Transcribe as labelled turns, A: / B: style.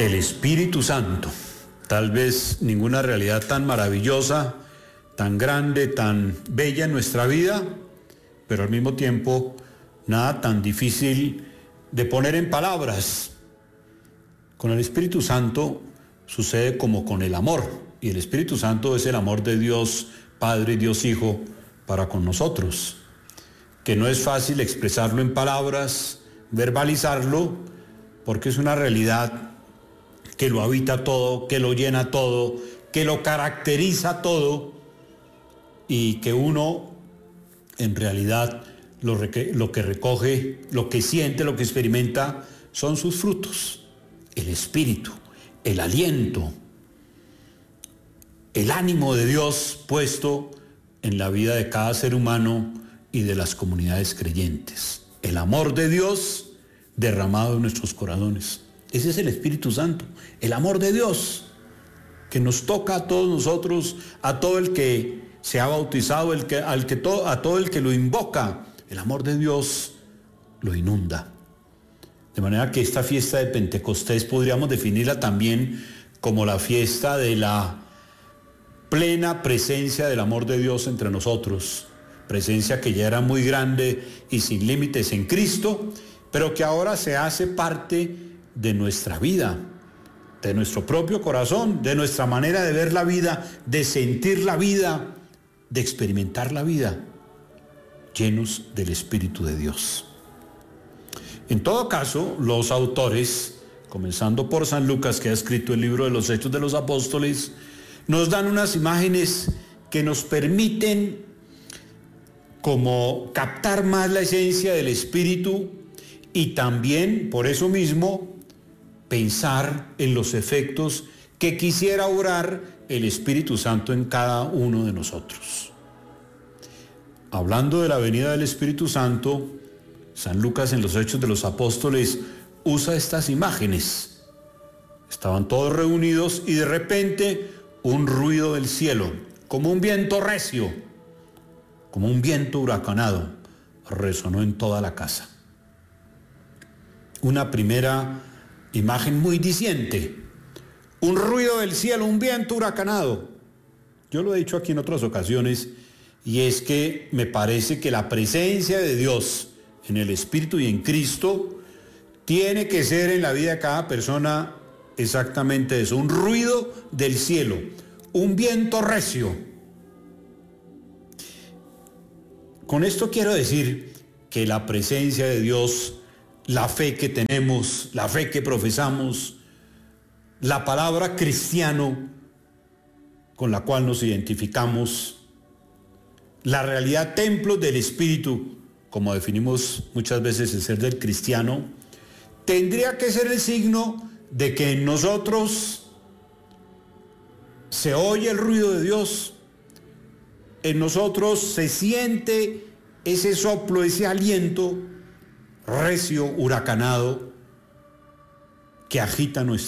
A: El Espíritu Santo. Tal vez ninguna realidad tan maravillosa, tan grande, tan bella en nuestra vida, pero al mismo tiempo nada tan difícil de poner en palabras. Con el Espíritu Santo sucede como con el amor, y el Espíritu Santo es el amor de Dios Padre y Dios Hijo para con nosotros, que no es fácil expresarlo en palabras, verbalizarlo, porque es una realidad que lo habita todo, que lo llena todo, que lo caracteriza todo, y que uno en realidad lo que recoge, lo que siente, lo que experimenta son sus frutos: el espíritu, el aliento, el ánimo de Dios puesto en la vida de cada ser humano y de las comunidades creyentes, el amor de Dios derramado en nuestros corazones. Ese es el Espíritu Santo, el amor de Dios, que nos toca a todos nosotros, a todo el que se ha bautizado, a todo el que lo invoca. El amor de Dios lo inunda. De manera que esta fiesta de Pentecostés podríamos definirla también como la fiesta de la plena presencia del amor de Dios entre nosotros. Presencia que ya era muy grande y sin límites en Cristo, pero que ahora se hace parte de nuestra vida, de nuestro propio corazón, de nuestra manera de ver la vida, de sentir la vida, de experimentar la vida, llenos del Espíritu de Dios. En todo caso, los autores, comenzando por San Lucas, que ha escrito el libro de los Hechos de los Apóstoles, nos dan unas imágenes que nos permiten como captar más la esencia del Espíritu, y también, por eso mismo, pensar en los efectos que quisiera obrar el Espíritu Santo en cada uno de nosotros. Hablando de la venida del Espíritu Santo, San Lucas en los Hechos de los Apóstoles usa estas imágenes. Estaban todos reunidos y de repente un ruido del cielo, como un viento recio, como un viento huracanado, resonó en toda la casa. Una primera imagen muy diciente: un ruido del cielo, un viento huracanado. Yo lo he dicho aquí en otras ocasiones, y es que me parece que la presencia de Dios en el Espíritu y en Cristo tiene que ser en la vida de cada persona exactamente eso: un ruido del cielo, un viento recio. Con esto quiero decir que la presencia de Dios, la fe que tenemos, la fe que profesamos, la palabra cristiano con la cual nos identificamos, la realidad templo del Espíritu, como definimos muchas veces el ser del cristiano, tendría que ser el signo de que en nosotros se oye el ruido de Dios, en nosotros se siente ese soplo, ese aliento recio, huracanado, que agita nuestra